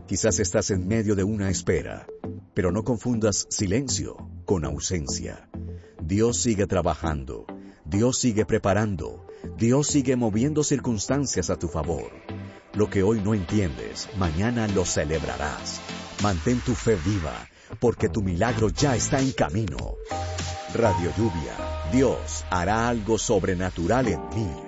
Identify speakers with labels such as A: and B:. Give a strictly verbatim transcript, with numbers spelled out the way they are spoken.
A: Quizás estás en medio de una espera, pero no confundas silencio con ausencia. Dios sigue trabajando, Dios sigue preparando, Dios sigue moviendo circunstancias a tu favor. Lo que hoy no entiendes, mañana lo celebrarás. Mantén tu fe viva, porque tu milagro ya está en camino. Radio Lluvia, Dios hará algo sobrenatural en ti.